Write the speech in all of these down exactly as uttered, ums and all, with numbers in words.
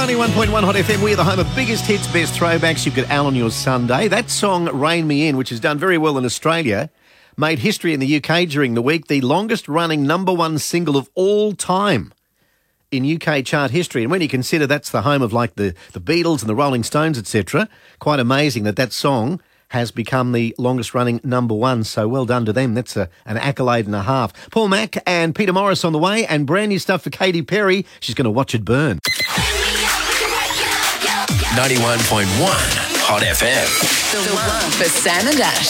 ninety-one point one Hot F M, we're the home of biggest hits, best throwbacks. You've got Al on your Sunday. That song, Rain Me In, which has done very well in Australia, made history in the U K during the week, the longest-running number one single of all time in U K chart history. And when you consider that's the home of, like, the, the Beatles and the Rolling Stones, et cetera, quite amazing that that song has become the longest-running number one. So well done to them. That's a, an accolade and a half. Paul Mack and Peter Morris on the way, and brand new stuff for Katy Perry. She's going to watch it burn. ninety-one point one Hot F M. The one for Sam and Ash.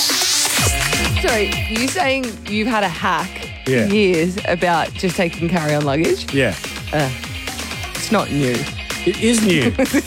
Sorry, you saying you've had a hack Yeah. for years about just taking carry-on luggage? Yeah. Uh, it's not new. It is new.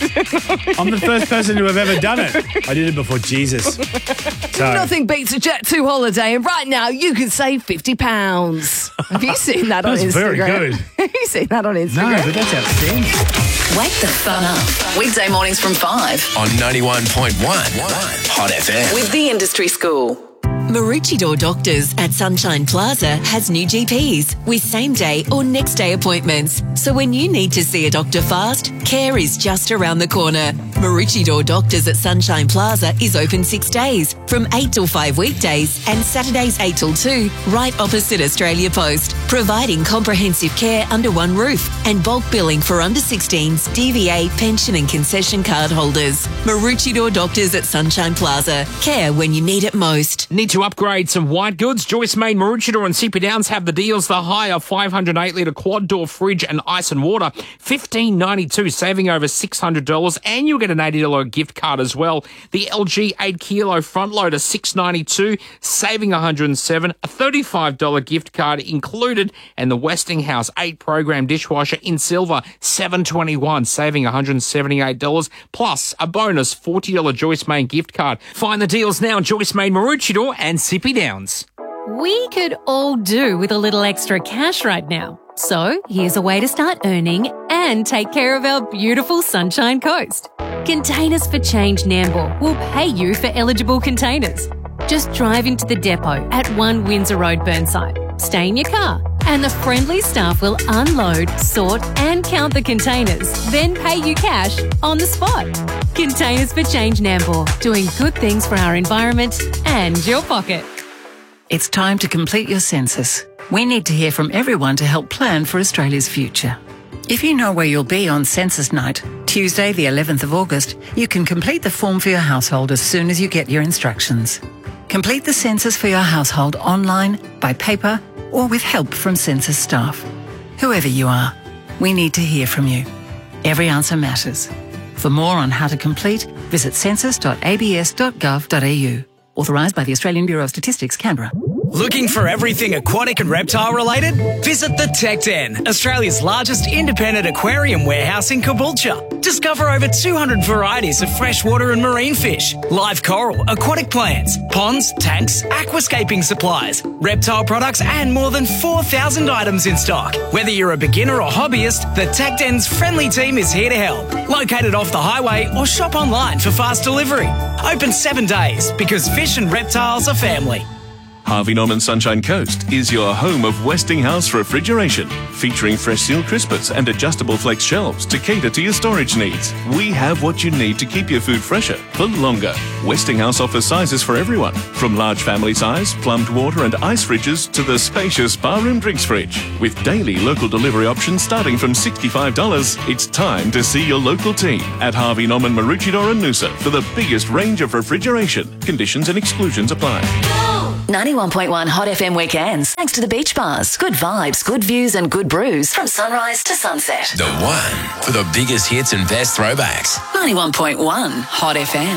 I'm the first person to have ever done it. I did it before Jesus. So, Nothing beats a Jet two holiday, and right now you can save fifty pounds. Have you seen that on That's Instagram? very good. Have you seen that on Instagram? no, but that's outstanding. Wake the fun up. Weekday mornings from five On ninety-one point one Hot F M. with the Industry School. Maroochydore Doctors at Sunshine Plaza has new G Ps with same-day or next-day appointments. So when you need to see a doctor fast, care is just around the corner. Maroochydore Doctors at Sunshine Plaza is open six days, from eight till five weekdays and Saturdays eight till two, right opposite Australia Post, providing comprehensive care under one roof and bulk billing for under sixteens, D V A, pension and concession card holders. Maroochydore Doctors at Sunshine Plaza. Care when you need it most. Need to upgrade some white goods? Joyce Main, Maroochydore and C P Downs have the deals. The higher five hundred eight litre quad door fridge and ice and water, fifteen ninety-two, saving over six hundred dollars, and you'll get an eighty dollars gift card as well. The L G eight kilo front loader, six ninety-two, saving one hundred seven dollars, a thirty-five dollars gift card included, and the Westinghouse eight program dishwasher in silver, seven twenty-one, saving one hundred seventy-eight dollars, plus a bonus forty dollars Joyce Main gift card. Find the deals now, Joyce Main, Maroochydore and Sippy Downs. We could all do with a little extra cash right now. So here's a way to start earning and take care of our beautiful Sunshine Coast. Containers for Change Nambour will pay you for eligible containers. Just drive into the depot at one Windsor Road, Burnside. Stay in your car and the friendly staff will unload, sort and count the containers, then pay you cash on the spot. Containers for Change Nambour, doing good things for our environment and your pocket. It's time to complete your census. We need to hear from everyone to help plan for Australia's future. If you know where you'll be on census night, Tuesday the eleventh of August, you can complete the form for your household as soon as you get your instructions. Complete the census for your household online, by paper, or with help from census staff. Whoever you are, we need to hear from you. Every answer matters. For more on how to complete, visit census dot a b s dot gov dot a u. Authorised by the Australian Bureau of Statistics, Canberra. Looking for everything aquatic and reptile related? Visit the Tech Den, Australia's largest independent aquarium warehouse in Caboolture. Discover over two hundred varieties of freshwater and marine fish, live coral, aquatic plants, ponds, tanks, aquascaping supplies, reptile products and more than four thousand items in stock. Whether you're a beginner or hobbyist, the Tech Den's friendly team is here to help. Located off the highway or shop online for fast delivery. Open seven days because fish and reptiles are family. Harvey Norman Sunshine Coast is your home of Westinghouse refrigeration, featuring fresh seal crispers and adjustable flex shelves to cater to your storage needs. We have what you need to keep your food fresher for longer. Westinghouse offers sizes for everyone, from large family size, plumbed water and ice fridges to the spacious barroom drinks fridge. With daily local delivery options starting from sixty-five dollars, it's time to see your local team at Harvey Norman, Maroochydore and Noosa for the biggest range of refrigeration. Conditions and exclusions apply. ninety-one point one Hot F M weekends. Thanks to the beach bars. Good vibes, good views and good brews from sunrise to sunset. The one for the biggest hits and best throwbacks. ninety-one point one Hot F M.